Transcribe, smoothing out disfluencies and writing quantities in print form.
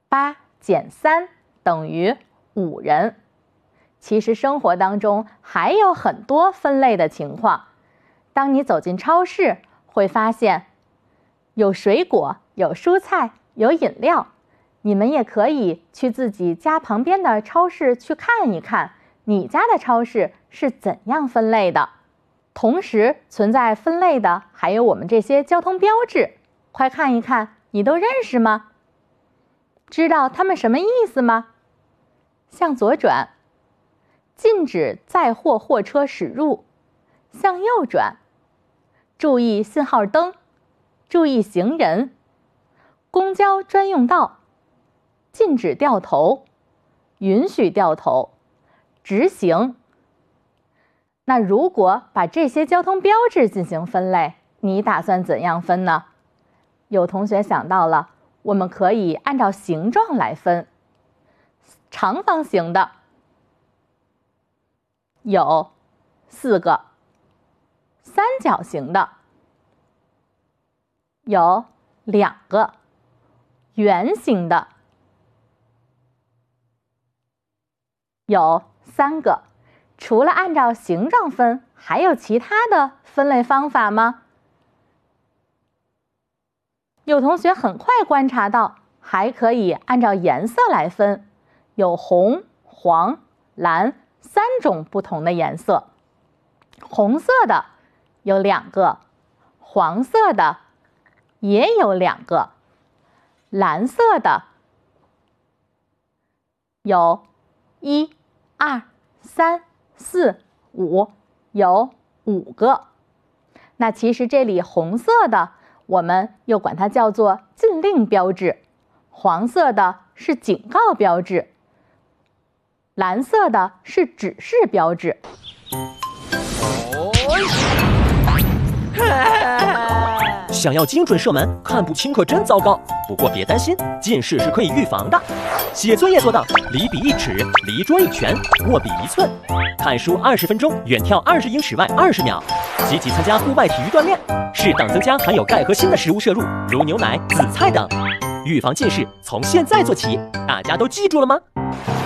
8减3等于5人。其实生活当中还有很多分类的情况。当你走进超市，会发现有水果、有蔬菜、有饮料。你们也可以去自己家旁边的超市去看一看，你家的超市是怎样分类的。同时存在分类的还有我们这些交通标志，快看一看，你都认识吗？知道它们什么意思吗？向左转，禁止载货货车驶入；向右转，注意信号灯，注意行人；公交专用道，禁止掉头，允许掉头，直行。那如果把这些交通标志进行分类，你打算怎样分呢？有同学想到了，我们可以按照形状来分。长方形的有4个，三角形的有2个，圆形的有3个。除了按照形状分，还有其他的分类方法吗？有同学很快观察到，还可以按照颜色来分，有红、黄、蓝3种不同的颜色。红色的有2个，黄色的也有2个，蓝色的有1、2、3、4、5，有5个。那其实这里红色的，我们又管它叫做禁令标志；黄色的是警告标志；蓝色的是指示标志。 想要精准射门，看不清可真糟糕。不过别担心，近视是可以预防的。写作业做到离笔1尺，离桌1拳，握笔1寸。看书20分钟，远眺20英尺外20秒。积极参加户外体育锻炼，适当增加含有钙和锌的食物摄入，如牛奶、紫菜等。预防近视从现在做起，大家都记住了吗？